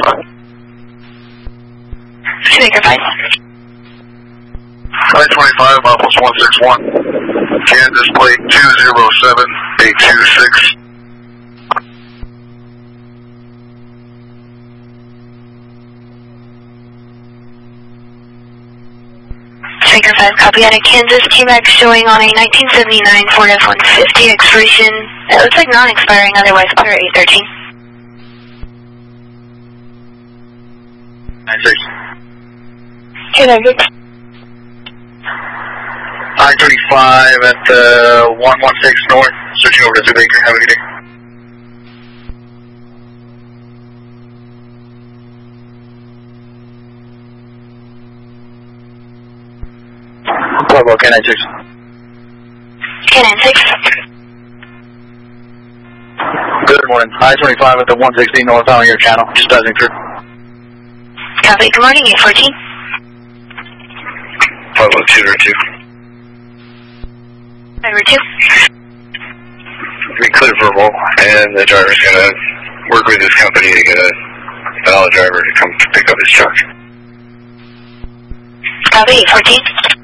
Baker 5. 925, Office 161. Kansas plate 207826. Baker 5, copy out of Kansas. TMAX showing on a 1979 Ford F-150 expiration. It looks like non-expiring, otherwise clear 813. 96. K96. 935 at 116 North. Switching over to 2 Baker. Have a good day. Bravo, K96. K96. Good morning. I-25 at the 116 North on your channel. Just passing through. Copy. Good morning, 814. Bravo, 202. Driver 2. We clear verbal, and the driver's gonna work with his company to get a valid driver to come pick up his truck. Copy, 814.